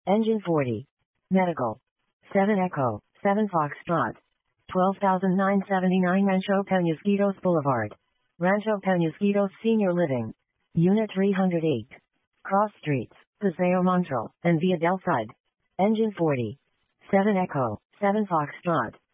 Engine 40. Medical. 7 Echo, 7 Foxtrot. 12,979 Rancho Penasquitos Boulevard. Rancho Penasquitos Senior Living. Unit 308. Cross Streets, Paseo Montreal, and Via del Sud. Engine 40. 7 Echo, 7 Foxtrot.